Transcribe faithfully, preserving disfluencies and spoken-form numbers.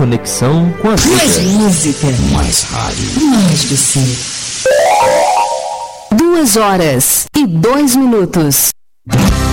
conexão com a vida. Mais música, mais rádio, mais você. Duas horas e dois minutos.